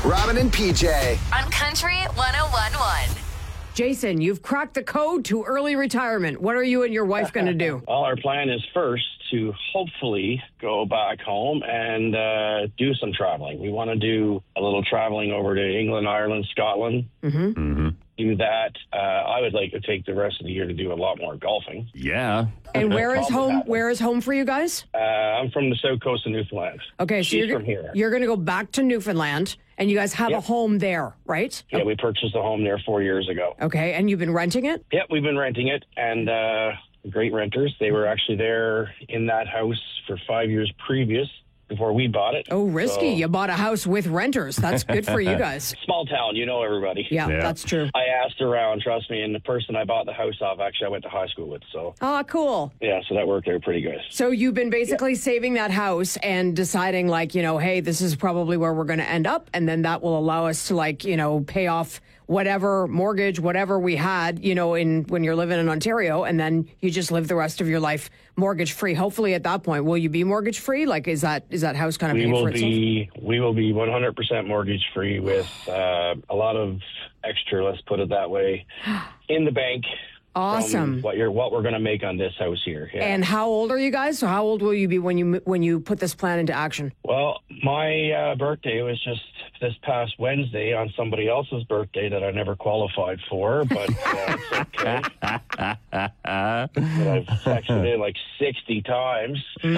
Robin and PJ. On Country 101.1. Jason, you've cracked the code to early retirement. What are you and your wife going to do? Well, our plan is first to hopefully go back home and do some traveling. We want to do a little traveling over to England, Ireland, Scotland. Do that. I would like to take the rest of the year to do a lot more golfing. Yeah. And where is home? Where is home for you guys? I'm from the south coast of Newfoundland. Okay, so She's from here. You're going to go back to Newfoundland, and you guys have a home there, right? Yeah, we purchased a home there 4 years ago. Okay, and you've been renting it? Yeah, we've been renting it, and great renters. They were actually there in that house for 5 years previous before we bought it. Oh, risky. You bought a house with renters. That's good for you guys. Small town, you know everybody. Yeah, that's true. I asked around, trust me, and the person I bought the house off, actually, I went to high school with. So, Cool. yeah, so that worked out pretty good. So you've been basically saving that house and deciding, like, hey, this is probably where we're going to end up. And then that will allow us to, pay off whatever mortgage, whatever we had, when you're living in Ontario. And then you just live the rest of your life mortgage free. Hopefully at that point, will you be mortgage free? Like, is that house kind of paying for itself? We will be 100% mortgage free with a lot of extra, let's put it that way, in the bank. Awesome. What we're going to make on this house here. Yeah. And how old are you guys? So how old will you be when you put this plan into action? Well, my birthday was just this past Wednesday on somebody else's birthday that I never qualified for, but it's okay. I've texted it like 60 times.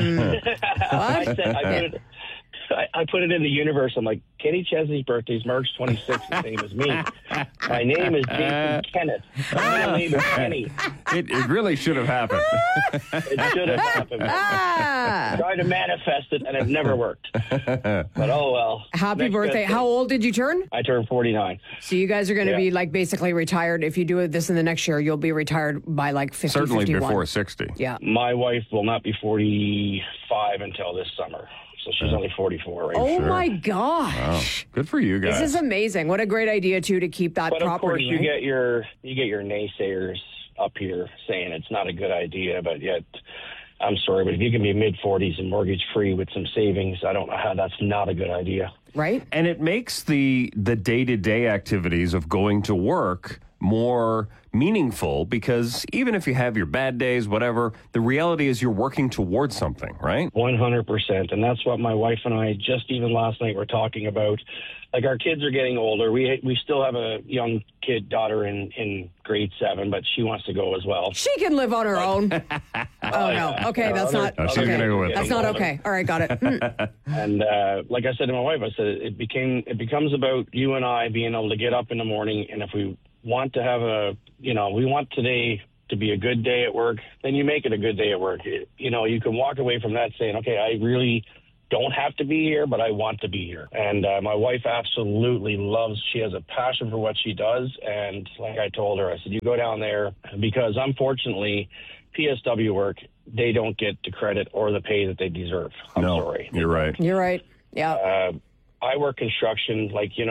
I put it in the universe. I'm like, Kenny Chesney's birthday is March 26th, the same as me. My name is Jason Kenneth. My name is Kenny. It really should have happened. It should have happened. Tried to manifest it, and it never worked. But oh well. Happy birthday. How old did you turn? I turned 49. So you guys are going to be like basically retired. If you do this in the next year, you'll be retired by like 50, Certainly 51. before 60. Yeah. My wife will not be 45 until this summer. So she's only 44 right now. Oh, my gosh. Wow. Good for you guys. This is amazing. What a great idea, too, to keep that But property. of course, you right? get your naysayers up here saying it's not a good idea, but yet, I'm sorry, but if you can be mid-40s and mortgage-free with some savings, I don't know how that's not a good idea. Right? And it makes the day-to-day activities of going to work more meaningful, because even if you have your bad days, whatever, the reality is you're working towards something, right? 100%. And that's what my wife and I just even last night were talking about. Like, our kids are getting older. We still have a young daughter in grade 7, but she wants to go as well. She can live on her own. Oh, no. Okay, that's not. She's okay. gonna go with That's them. not okay. All right, got it. And like I said to my wife, I said it becomes about you and I being able to get up in the morning, and if we want to have we want today to be a good day at work, then you make it a good day at work. You can walk away from that saying, okay, I really don't have to be here, but I want to be here. And my wife absolutely she has a passion for what she does. And like I told her, I said, you go down there, because unfortunately, PSW work, they don't get the credit or the pay that they deserve. I'm sorry. You're right. You're right. Yeah. I work construction,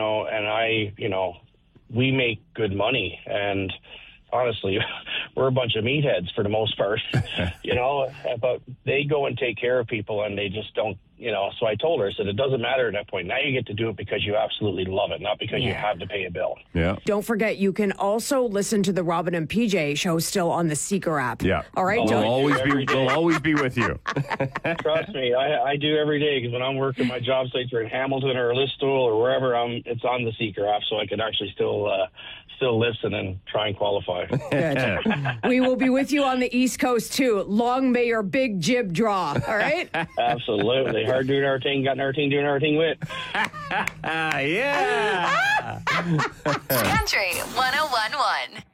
and we make good money, and honestly, we're a bunch of meatheads for the most part, but they go and take care of people, and they just don't, so I told her, I said, it doesn't matter at that point. Now you get to do it because you absolutely love it, not because you have to pay a bill. Yeah. Don't forget, you can also listen to the Robin and PJ show still on the Seeker app. Yeah. All right. We'll always be with you. Trust me, I do every day, because when I'm working my job sites are in Hamilton or Listowel or wherever, it's on the Seeker app, so I can actually still listen and try and qualify. Good. We will be with you on the East Coast, too. Long may your big jib draw. All right? Absolutely. Hard doing our thing, got our thing doing our thing with. Yeah. Country 101.1.